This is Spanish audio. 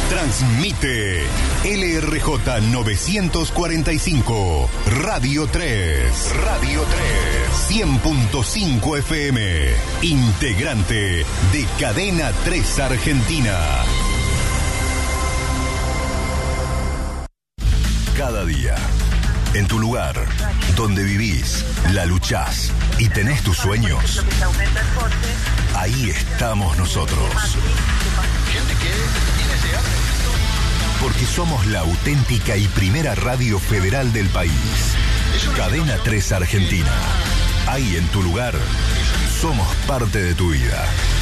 Transmite LRJ 945, Radio 3. Radio 3, 100.5 FM. Integrante de Cadena 3 Argentina. Cada día, en tu lugar, donde vivís, la luchás y tenés tus sueños, ahí estamos nosotros. Porque somos la auténtica y primera radio federal del país. Cadena 3 Argentina. Ahí en tu lugar, somos parte de tu vida.